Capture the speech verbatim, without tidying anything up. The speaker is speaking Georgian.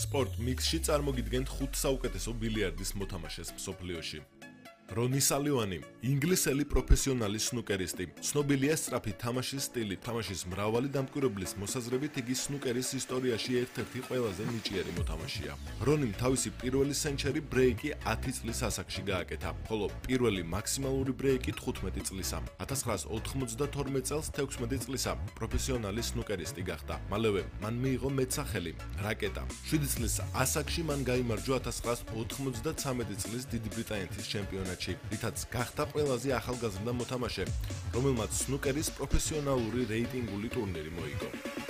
სპორტ მიქსში წარმოგიდგენთ ხუთ საუკეთესო ბილიარდის მოთამაშეს მსოფლიოში. რონი სალივანი, ინგლისელი პროფესიონალი სნუკერისტი, ცნობილია სწრაფი თამაშის სტილით, თამაშის მრავალი დამკვირვებლის მოსაზრებით იგი სნუკერის ისტორიაში ერთ-ერთი ყველაზე ნიჭიერი მოთამაშეა. რონიმ თავისი პირველი სენჩერი ბრეიკი ათი წლის ასაკში გააკეთა, ხოლო პირველი მაქსიმალური ბრეიკი თხუთმეტი წლისა. ათას ცხრაას ოთხმოცდათორმეტ წელს თექვსმეტი წლისა პროფესიონალი სნუკერისტი გახდა. მალევე მან მიიღო მეტსახელი რაკეტა. შვიდი წლის ასაკში მან გაიმარჯვა ათას ცხრაას ოთხმოცდათრამეტი წლის დიდი ბრიტანეთის ჩემპიონატში. რითაც გახდა ყველაზე ახალგაზრდა მოთამაშე, რომელმაც სნუკერის პროფესიონალური რეიტინგული ტურნირი მოიგო.